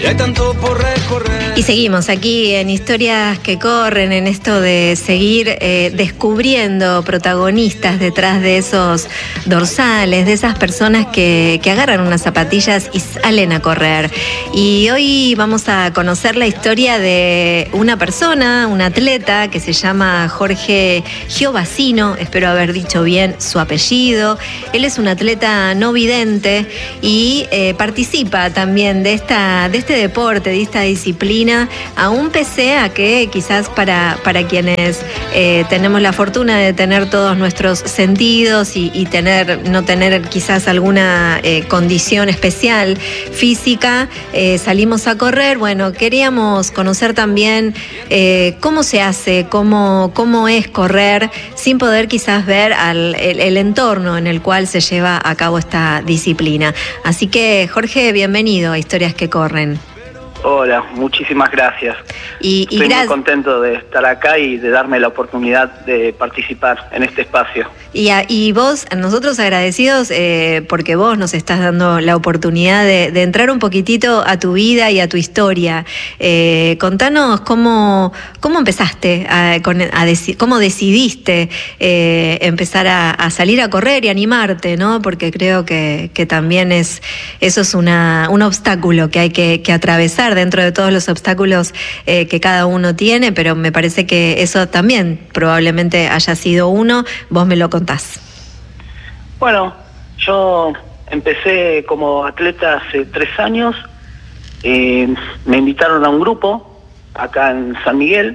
Hay tanto por recorrer. Y seguimos aquí en Historias que Corren, en esto de seguir descubriendo protagonistas detrás de esos dorsales, de esas personas que agarran unas zapatillas y salen a correr. Y hoy vamos a conocer la historia de una persona, un atleta que se llama Jorge Giovacino, espero haber dicho bien su apellido. Él es un atleta no vidente y participa también de este deporte, de esta disciplina, aún pese a que quizás para quienes tenemos la fortuna de tener todos nuestros sentidos y no tener quizás alguna condición especial física, salimos a correr. Bueno, queríamos conocer también cómo se hace, cómo es correr sin poder quizás ver el entorno en el cual se lleva a cabo esta disciplina. Así que, Jorge, bienvenido a Historias que Corren. Hola, muchísimas gracias. Estoy muy contento de estar acá y de darme la oportunidad de participar en este espacio. Y vos, nosotros agradecidos porque vos nos estás dando la oportunidad de entrar un poquitito a tu vida y a tu historia. Contanos cómo empezaste, cómo decidiste empezar a salir a correr y animarte, ¿no? Porque creo que también eso es un obstáculo que hay que atravesar dentro de todos los obstáculos que cada uno tiene, pero me parece que eso también probablemente haya sido uno. Vos me lo contás. Bueno, yo empecé como atleta hace 3 años. Me invitaron a un grupo acá en San Miguel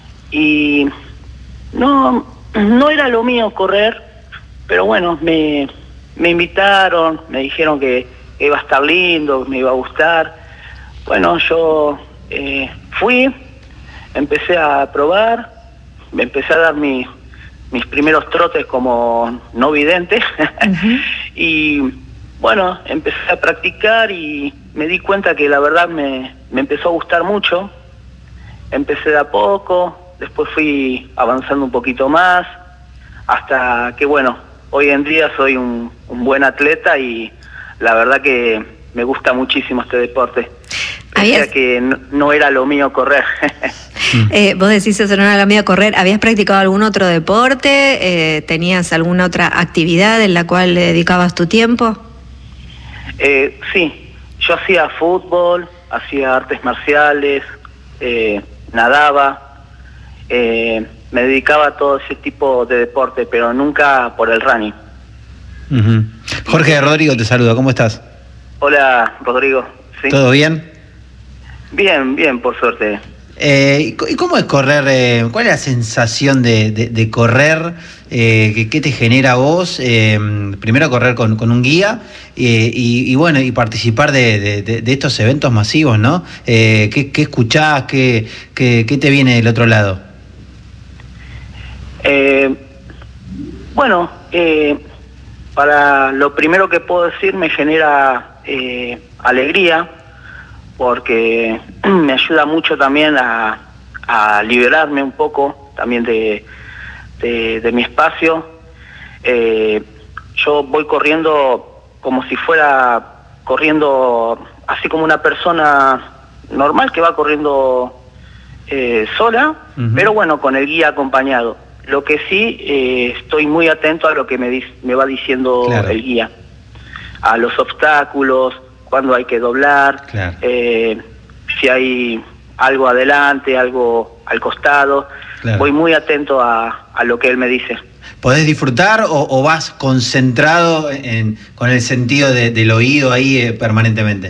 y no era lo mío correr, pero bueno, me invitaron, me dijeron que iba a estar lindo, me iba a gustar. Bueno, yo fui, empecé a probar, me empecé a dar mis primeros trotes como no vidente. Uh-huh. Y bueno, empecé a practicar y me di cuenta que la verdad me empezó a gustar mucho. Empecé de a poco, después fui avanzando un poquito más, hasta que bueno, hoy en día soy un buen atleta y la verdad que me gusta muchísimo este deporte. Decía que no era lo mío correr. Vos decís eso no era lo mío correr. ¿Habías practicado algún otro deporte? ¿Tenías alguna otra actividad en la cual le dedicabas tu tiempo? Sí, yo hacía fútbol, hacía artes marciales, nadaba, me dedicaba a todo ese tipo de deporte, pero nunca por el running. Uh-huh. Jorge, Rodrigo te saluda, ¿cómo estás? Hola, Rodrigo. ¿Sí? ¿Todo bien? Bien, por suerte. ¿Y cómo es correr? ¿Cuál es la sensación de correr? ¿Qué te genera a vos? Primero correr con un guía y bueno, y participar de estos eventos masivos, ¿no? ¿Qué escuchás? ¿Qué te viene del otro lado? Bueno, para lo primero que puedo decir, me genera alegría, porque me ayuda mucho también a liberarme un poco también de mi espacio. Yo voy corriendo como si fuera corriendo así como una persona normal que va corriendo sola, uh-huh. Pero bueno, con el guía acompañado. Lo que sí, estoy muy atento a lo que me va diciendo, claro, el guía, a los obstáculos, cuándo hay que doblar, claro, si hay algo adelante, algo al costado, claro. Voy muy atento a lo que él me dice. ¿Podés disfrutar o vas concentrado con el sentido del oído ahí permanentemente?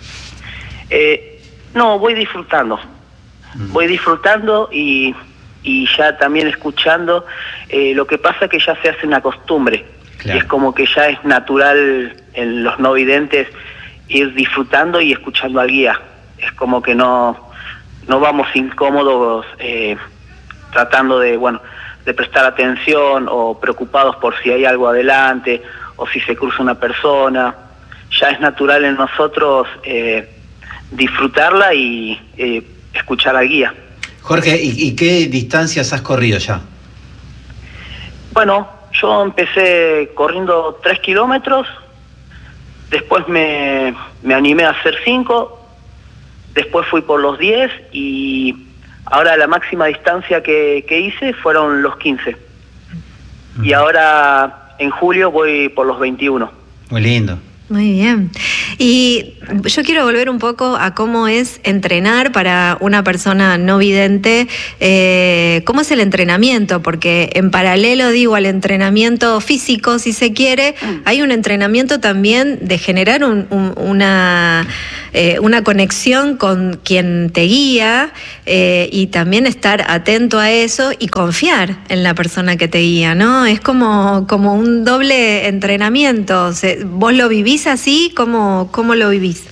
No, voy disfrutando. Voy disfrutando y ya también escuchando. Lo que pasa es que ya se hace una costumbre. Claro. Es como que ya es natural en los no videntes ir disfrutando y escuchando al guía. Es como que no vamos incómodos tratando de prestar atención o preocupados por si hay algo adelante o si se cruza una persona. Ya es natural en nosotros disfrutarla y escuchar al guía. Jorge, ¿y qué distancias has corrido ya? Bueno, yo empecé corriendo 3 kilómetros. Después me animé a hacer 5 después fui por los 10 y ahora la máxima distancia que hice fueron los 15. Y ahora en julio voy por los 21. Muy lindo. Muy bien. Y yo quiero volver un poco a cómo es entrenar para una persona no vidente. ¿Cómo es el entrenamiento? Porque en paralelo, digo, al entrenamiento físico, si se quiere, hay un entrenamiento también de generar una conexión con quien te guía y también estar atento a eso y confiar en la persona que te guía, ¿no? Es como un doble entrenamiento. ¿Vos lo vivís así? ¿Cómo lo vivís?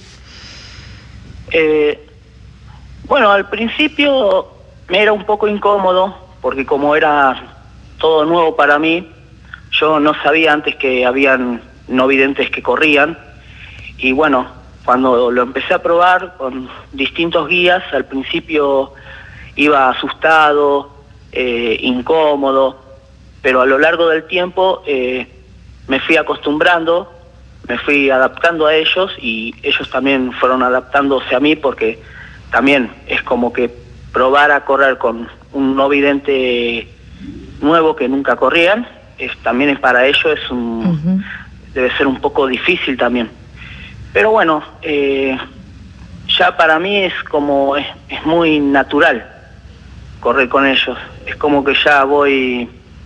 Bueno, al principio me era un poco incómodo porque como era todo nuevo para mí, yo no sabía antes que habían no videntes que corrían y bueno, cuando lo empecé a probar con distintos guías, al principio iba asustado, incómodo, pero a lo largo del tiempo me fui acostumbrando, me fui adaptando a ellos y ellos también fueron adaptándose a mí porque también es como que probar a correr con un no vidente nuevo que nunca corrían, también es para ellos debe ser un poco difícil también. Pero bueno, ya para mí es como, es muy natural correr con ellos. Es como que ya voy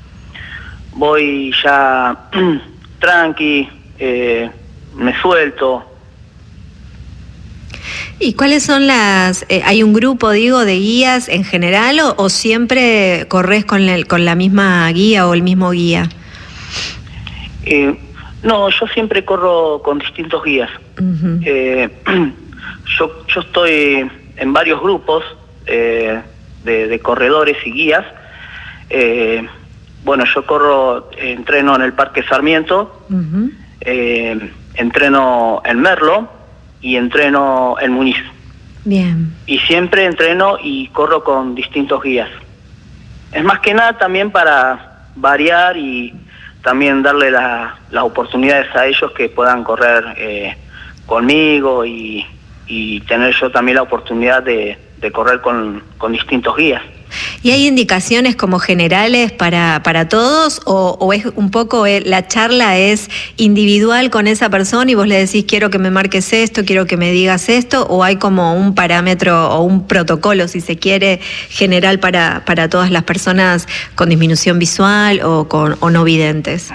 ya tranqui, me suelto. ¿Y cuáles son hay un grupo, digo, de guías en general o siempre corres con la misma guía o el mismo guía? No, yo siempre corro con distintos guías. Yo estoy en varios grupos de corredores y guías. Bueno, yo entreno en el Parque Sarmiento, entreno en Merlo y entreno en Muñiz. Bien. Y siempre entreno y corro con distintos guías. Es más que nada también para variar y también darle las oportunidades a ellos que puedan correr conmigo y tener yo también la oportunidad de correr con distintos guías. ¿Y hay indicaciones como generales para todos o es un poco la charla es individual con esa persona y vos le decís quiero que me marques esto, quiero que me digas esto, o hay como un parámetro o un protocolo, si se quiere, general para todas las personas con disminución visual o no videntes?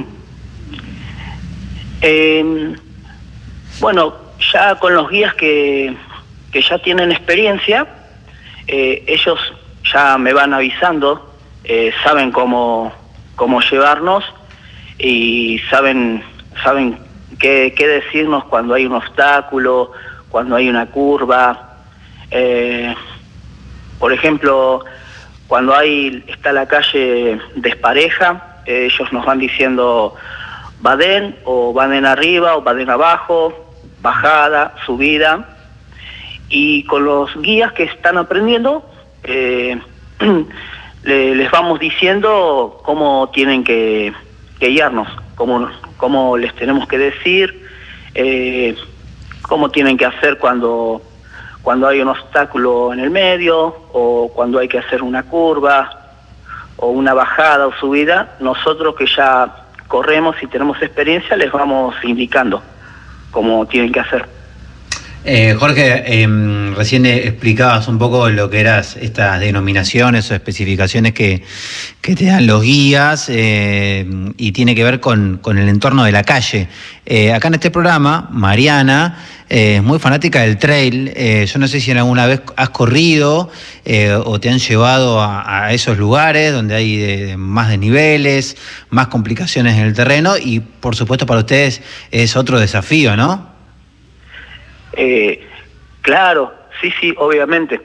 Bueno, ya con los guías que ya tienen experiencia, ellos ya me van avisando, saben cómo llevarnos y saben qué decirnos cuando hay un obstáculo, cuando hay una curva. Por ejemplo, cuando está la calle despareja, ellos nos van diciendo badén o badén arriba o badén abajo, bajada, subida. Y con los guías que están aprendiendo, les vamos diciendo cómo tienen que guiarnos, cómo les tenemos que decir, cómo tienen que hacer cuando hay un obstáculo en el medio o cuando hay que hacer una curva o una bajada o subida. Nosotros que ya corremos y tenemos experiencia les vamos indicando cómo tienen que hacer. Jorge, recién explicabas un poco lo que eran estas denominaciones o especificaciones que te dan los guías y tiene que ver con el entorno de la calle. Acá en este programa, Mariana es muy fanática del trail. Yo no sé si en alguna vez has corrido o te han llevado a esos lugares donde hay más desniveles, más complicaciones en el terreno y por supuesto para ustedes es otro desafío, ¿no? Claro, sí, obviamente.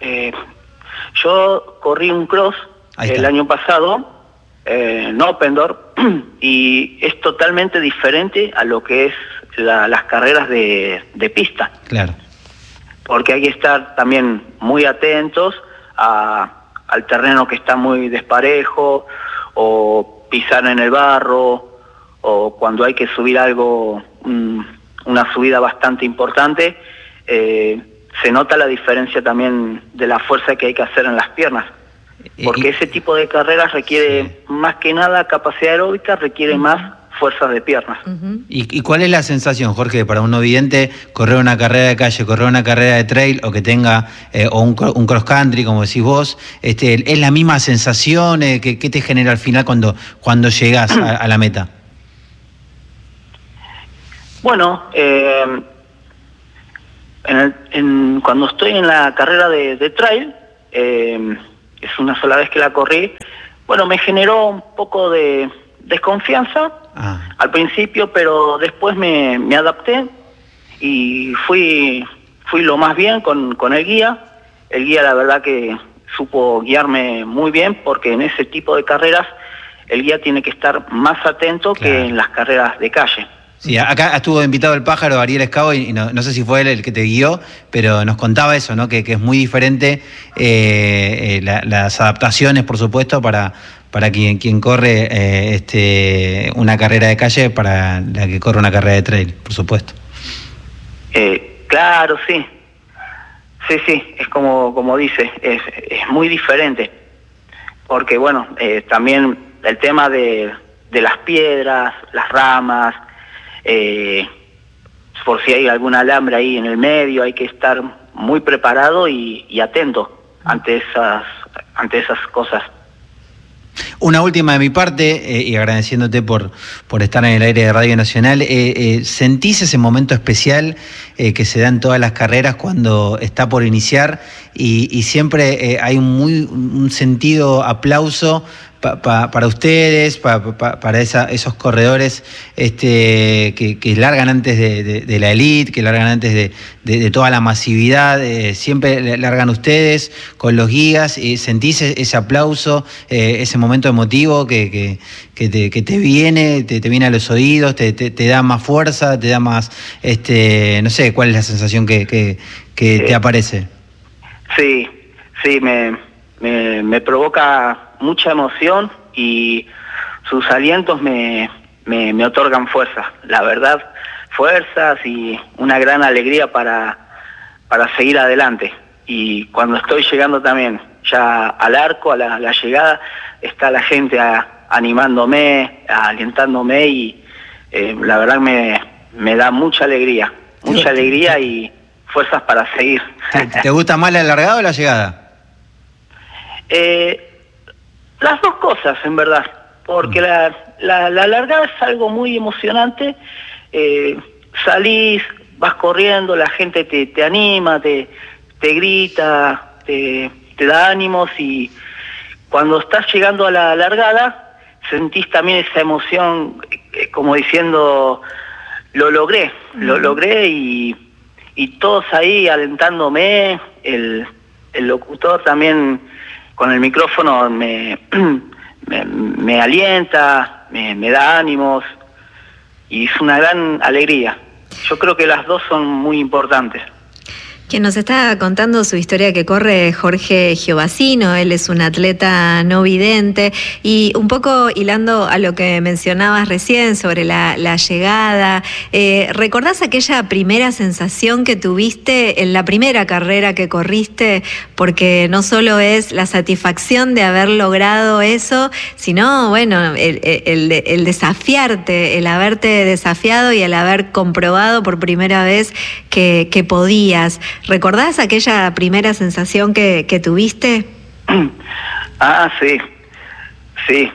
Yo corrí un cross el año pasado, en Open-Door, y es totalmente diferente a lo que es las carreras de pista. Claro. Porque hay que estar también muy atentos al terreno que está muy desparejo, o pisar en el barro, o cuando hay que subir algo, una subida bastante importante, se nota la diferencia también de la fuerza que hay que hacer en las piernas. Porque ese tipo de carreras requiere más que nada capacidad aeróbica, requiere más fuerzas de piernas. ¿Y cuál es la sensación, Jorge, para un no vidente correr una carrera de calle, correr una carrera de trail o que tenga o un cross country, como decís vos? ¿Es la misma sensación? ¿Qué te genera al final cuando llegás a la meta? Bueno, cuando estoy en la carrera de trail, es una sola vez que la corrí, bueno, me generó un poco de desconfianza al principio, pero después me adapté y fui lo más bien con el guía. El guía, la verdad que supo guiarme muy bien, porque en ese tipo de carreras el guía tiene que estar más atento que en las carreras de calle. Sí, acá estuvo invitado el pájaro Ariel Escavo y no sé si fue él el que te guió, pero nos contaba eso, ¿no? Que es muy diferente las adaptaciones, por supuesto, para quien corre una carrera de calle, para la que corre una carrera de trail, por supuesto. Claro, sí. Sí, es como dice, es muy diferente. Porque, bueno, también el tema de las piedras, las ramas, por si hay algún alambre ahí en el medio, hay que estar muy preparado y atento ante esas cosas. Una última de mi parte, y agradeciéndote por estar en el aire de Radio Nacional. ¿Sentís ese momento especial que se da en todas las carreras cuando está por iniciar y siempre hay un sentido aplauso para ustedes, para esos corredores que largan antes de la elite, que largan antes de toda la masividad? Siempre largan ustedes con los guías. ¿Sentís ese aplauso, ese momento emotivo que te viene a los oídos, te da más fuerza, te da más, no sé, cuál es la sensación que te aparece? Sí, me provoca mucha emoción y sus alientos me otorgan fuerzas, la verdad, fuerzas y una gran alegría para seguir adelante. Y cuando estoy llegando también ya al arco, a la llegada, está la gente animándome, alientándome y la verdad me da mucha alegría y fuerzas para seguir. ¿Te gusta más la largada o la llegada? Las dos cosas, en verdad, porque la largada es algo muy emocionante. Salís, vas corriendo, la gente te anima, te grita, te da ánimos, y cuando estás llegando a la largada sentís también esa emoción, como diciendo, lo logré y todos ahí alentándome. El locutor también con el micrófono me alienta, me da ánimos y es una gran alegría. Yo creo que las dos son muy importantes. Quien nos está contando su historia que corre Jorge Giovacino. Él es un atleta no vidente, y un poco hilando a lo que mencionabas recién sobre la llegada, ¿recordás aquella primera sensación que tuviste en la primera carrera que corriste? Porque no solo es la satisfacción de haber logrado eso, sino, bueno, el desafiarte, el haberte desafiado y el haber comprobado por primera vez que podías. ¿Recordás aquella primera sensación que tuviste? Sí,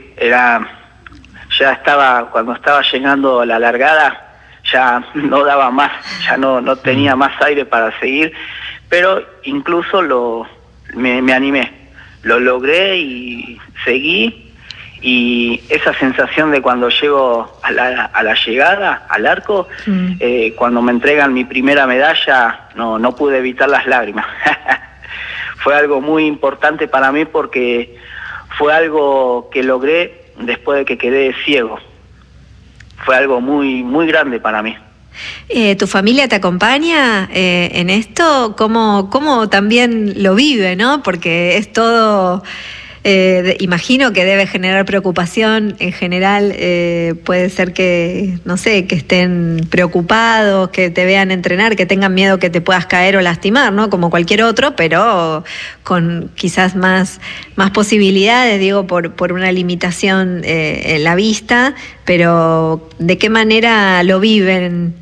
cuando estaba llegando a la largada, ya no daba más, ya no tenía más aire para seguir, pero incluso me animé, lo logré y seguí. Y esa sensación de cuando llego a la llegada, al arco, cuando me entregan mi primera medalla, no pude evitar las lágrimas. Fue algo muy importante para mí, porque fue algo que logré después de que quedé ciego. Fue algo muy, muy grande para mí. ¿Tu familia te acompaña en esto? ¿Cómo también lo vive, no? Porque es todo Imagino que debe generar preocupación en general. Puede ser que, no sé, que estén preocupados, que te vean entrenar, que tengan miedo que te puedas caer o lastimar, ¿no? Como cualquier otro, pero con quizás más posibilidades, digo, por una limitación en la vista. Pero ¿de qué manera lo viven?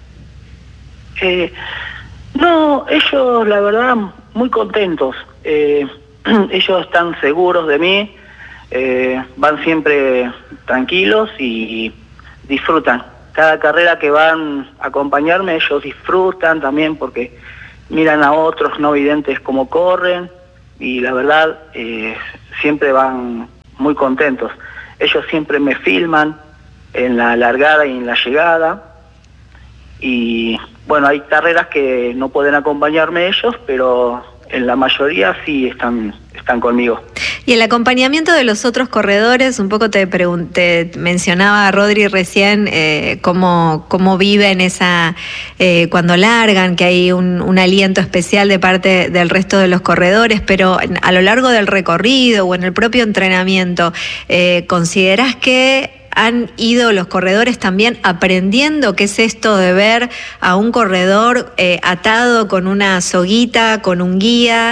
No, ellos la verdad muy contentos. Ellos están seguros de mí, van siempre tranquilos y disfrutan. Cada carrera que van a acompañarme ellos disfrutan también porque miran a otros no videntes cómo corren y la verdad siempre van muy contentos. Ellos siempre me filman en la largada y en la llegada. Y bueno, hay carreras que no pueden acompañarme ellos, pero en la mayoría sí están conmigo. Y el acompañamiento de los otros corredores, un poco te mencionaba Rodri recién cómo viven esa cuando largan, que hay un aliento especial de parte del resto de los corredores, pero a lo largo del recorrido o en el propio entrenamiento, ¿considerás que han ido los corredores también aprendiendo qué es esto de ver a un corredor atado con una soguita, con un guía?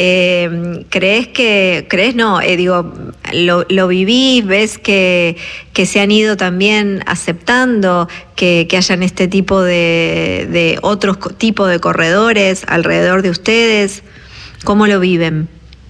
¿Lo vivís? ¿Ves que se han ido también aceptando que hayan este tipo de otros tipos de corredores alrededor de ustedes? ¿Cómo lo viven?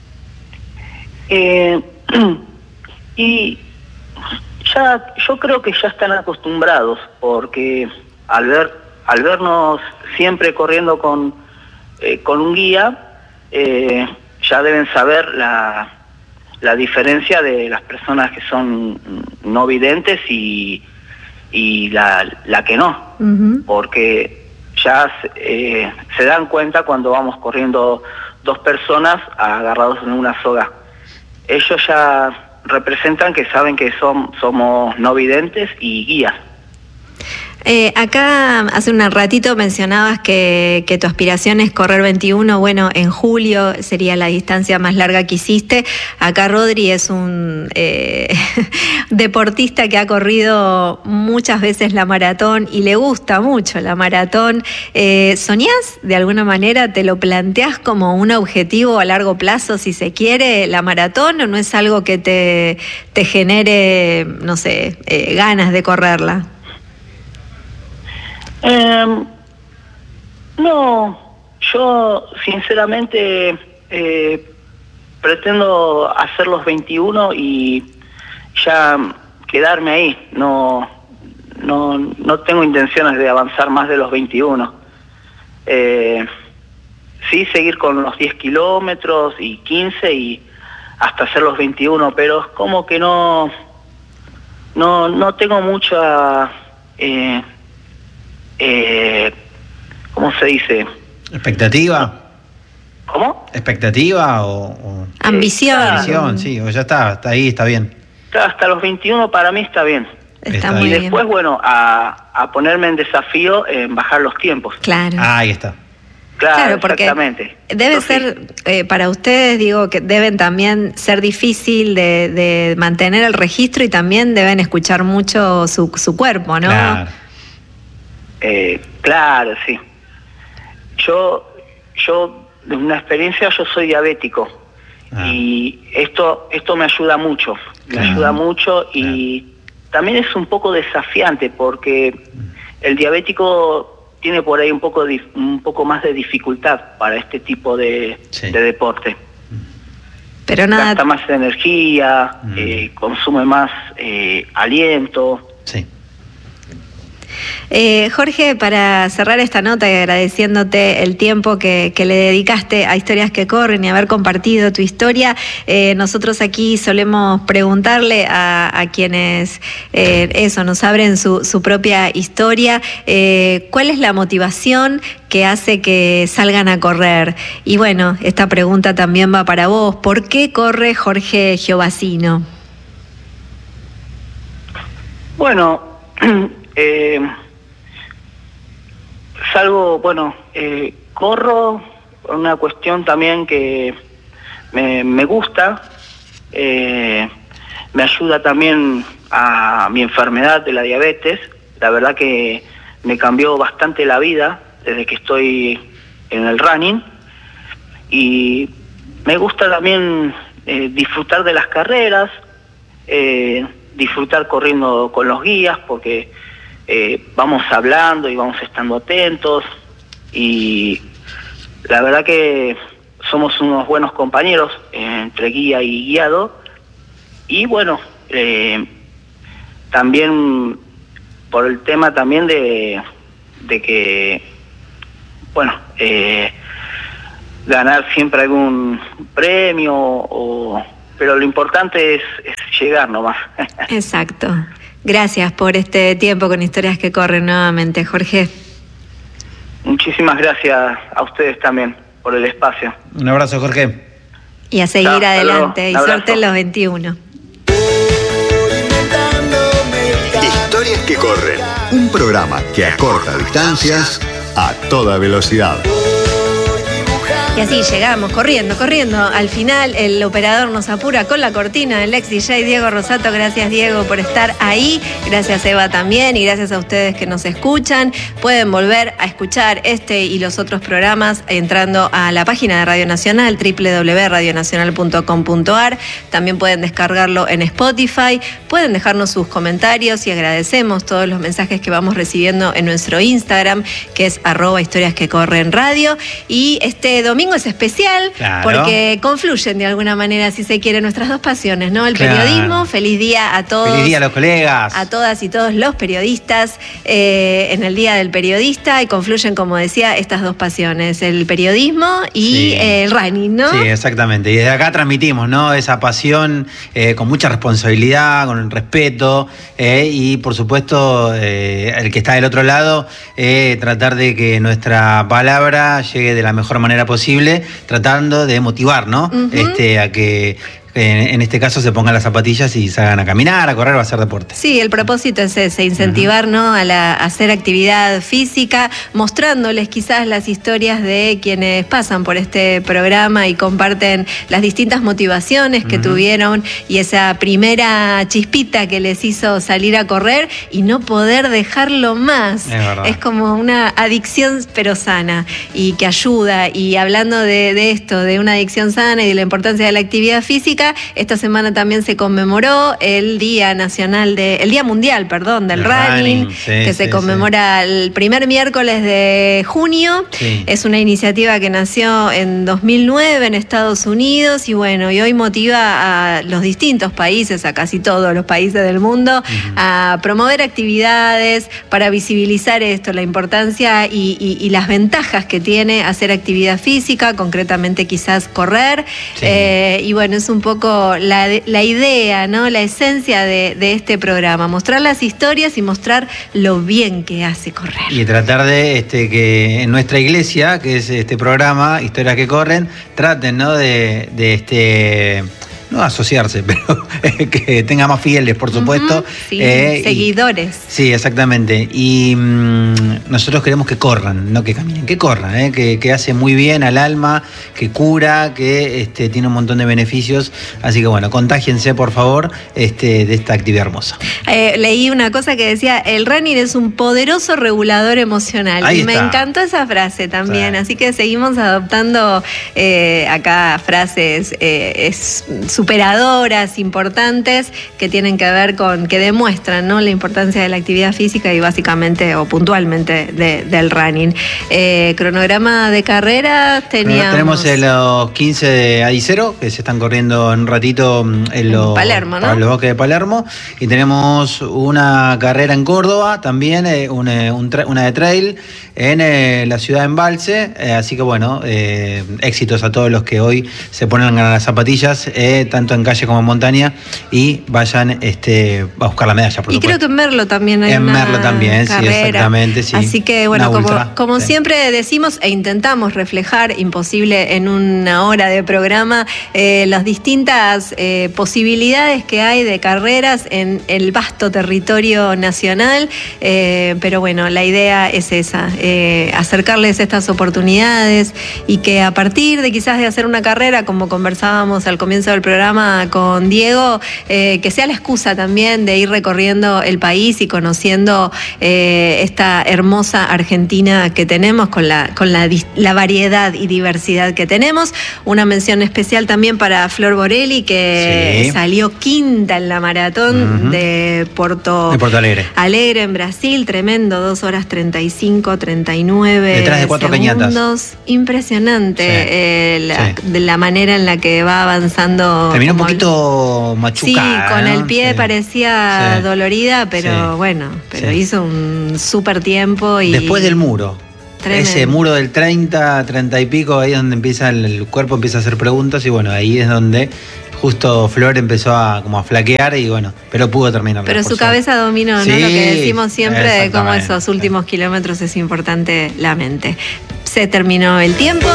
Yo creo que ya están acostumbrados, porque al vernos siempre corriendo con un guía, ya deben saber la diferencia de las personas que son no videntes y la que no, porque ya se dan cuenta cuando vamos corriendo dos personas agarrados en una soga. Ellos ya representan que saben que somos no videntes y guías. Acá hace un ratito mencionabas que tu aspiración es correr 21, bueno, en julio sería la distancia más larga que hiciste. Acá Rodri es un deportista que ha corrido muchas veces la maratón y le gusta mucho la maratón. ¿Soñás de alguna manera, te lo planteás como un objetivo a largo plazo, si se quiere, la maratón, o no es algo que te genere, no sé, ganas de correrla? No, yo sinceramente pretendo hacer los 21 y ya quedarme ahí. No tengo intenciones de avanzar más de los 21. Sí, seguir con los 10 kilómetros y 15 y hasta hacer los 21, pero es como que no tengo mucha... ¿cómo se dice? ¿Expectativa? ¿Cómo? ¿Expectativa o ambición? Ambición, sí, o ya está ahí, está bien. Hasta los 21 para mí está bien. Está y muy bien. después, bueno, a ponerme en desafío en bajar los tiempos. Claro. Ahí está. Claro, porque exactamente. debe ser, para ustedes, digo, que deben también ser difícil de mantener el registro y también deben escuchar mucho su cuerpo, ¿no? Claro. Claro, sí. Yo de una experiencia, yo soy diabético y esto me ayuda mucho, y también es un poco desafiante porque el diabético tiene por ahí un poco más de dificultad para este tipo de deporte. Pero nada. Gasta más energía, consume más aliento. Sí. Jorge, para cerrar esta nota y agradeciéndote el tiempo que le dedicaste a Historias que Corren y haber compartido tu historia, nosotros aquí solemos preguntarle a quienes nos abren su propia historia, ¿cuál es la motivación que hace que salgan a correr? Y bueno, esta pregunta también va para vos. ¿Por qué corre Jorge Giovacino? Bueno, corro por una cuestión también que me gusta, me ayuda también a mi enfermedad de la diabetes. La verdad que me cambió bastante la vida desde que estoy en el running, y me gusta también disfrutar de las carreras, disfrutar corriendo con los guías, porque vamos hablando y vamos estando atentos, y la verdad que somos unos buenos compañeros entre guía y guiado. Y bueno, también por el tema también de que, bueno, ganar siempre algún premio, pero lo importante es llegar nomás. Exacto. Gracias por este tiempo con Historias que Corren nuevamente, Jorge. Muchísimas gracias a ustedes también por el espacio. Un abrazo, Jorge. Y a seguir adelante, y suerte en los 21. Historias que Corren, un programa que acorta distancias a toda velocidad. Y así llegamos, corriendo. Al final el operador nos apura con la cortina del ex DJ Diego Rosato. Gracias, Diego, por estar ahí. Gracias, Eva, también. Y gracias a ustedes que nos escuchan. Pueden volver a escuchar este y los otros programas entrando a la página de Radio Nacional, www.radionacional.com.ar. También pueden descargarlo en Spotify. Pueden dejarnos sus comentarios, y agradecemos todos los mensajes que vamos recibiendo en nuestro Instagram, que es @historiasquecorrenradio. Y este domingo es especial, claro, porque confluyen de alguna manera, si se quiere, nuestras dos pasiones, ¿no? El periodismo. Feliz día a todos. Feliz día a los colegas. A todas y todos los periodistas en el Día del Periodista, y confluyen, como decía, estas dos pasiones, el periodismo y el running, ¿no? Sí, exactamente. Y desde acá transmitimos, ¿no? Esa pasión con mucha responsabilidad, con respeto, y por supuesto el que está del otro lado, tratar de que nuestra palabra llegue de la mejor manera posible, tratando de motivar, ¿no? A que en este caso se pongan las zapatillas y salgan a caminar, a correr o a hacer deporte. Sí, el propósito es ese, incentivar, ¿no? a hacer actividad física, mostrándoles quizás las historias de quienes pasan por este programa y comparten las distintas motivaciones que tuvieron, y esa primera chispita que les hizo salir a correr y no poder dejarlo más. Es como una adicción, pero sana, y que ayuda. Y hablando de esto, de una adicción sana y de la importancia de la actividad física, esta semana también se conmemoró el Día Mundial del Running, que se conmemora el primer miércoles de junio. Es una iniciativa que nació en 2009 en Estados Unidos, y bueno, y hoy motiva a los distintos países, a casi todos los países del mundo, a promover actividades para visibilizar esto, la importancia y las ventajas que tiene hacer actividad física, concretamente quizás correr. Y bueno, es un poco la idea, ¿no? La esencia de este programa, mostrar las historias y mostrar lo bien que hace correr. Y tratar de que en nuestra iglesia, que es este programa, Historias que Corren, traten, ¿no? No asociarse, pero que tenga más fieles, por supuesto. Seguidores. Sí, exactamente. Y nosotros queremos que corran, no que caminen, que corran, que hace muy bien al alma, que cura, que tiene un montón de beneficios. Así que bueno, contágiense, por favor, de esta actividad hermosa. Leí una cosa que decía, el running es un poderoso regulador emocional. Ahí está. Me encantó esa frase también. Así que seguimos adoptando acá frases superadoras, importantes, que tienen que ver con, que demuestran, ¿no? La importancia de la actividad física y básicamente o puntualmente del running. Cronograma de carrera tenemos los 15 de Adicero, que se están corriendo en un ratito en Palermo, ¿no? Los bosques de Palermo, y tenemos una carrera en Córdoba también, una de trail en la ciudad de Embalse, así que bueno, éxitos a todos los que hoy se ponen a las zapatillas, tanto en calle como en montaña, y vayan a buscar la medalla, por supuesto. Y creo que en Merlo también hay una Merlo también, carrera. Sí, exactamente, sí. Así que bueno, como siempre decimos e intentamos reflejar, imposible en una hora de programa, las distintas posibilidades que hay de carreras en el vasto territorio nacional, pero bueno, la idea es esa, acercarles estas oportunidades, y que a partir de quizás de hacer una carrera, como conversábamos al comienzo del programa, programa con Diego, que sea la excusa también de ir recorriendo el país y conociendo esta hermosa Argentina que tenemos con la variedad y diversidad que tenemos. Una mención especial también para Flor Borelli, que salió quinta en la maratón de Porto Alegre en Brasil, tremendo, 2 horas 35, 39 detrás de 4 segundos. Impresionante la manera en la que va avanzando. Terminó un poquito machucada. Sí, con el pie parecía dolorida, pero hizo un súper tiempo. Y después del muro. Tremendo. Ese muro del 30 y pico, ahí es donde empieza el cuerpo empieza a hacer preguntas, y bueno, ahí es donde justo Flor empezó a flaquear, y bueno, pero pudo terminar. Pero su cabeza dominó, ¿no? Lo que decimos siempre de cómo esos últimos kilómetros es importante la mente. Se terminó el tiempo.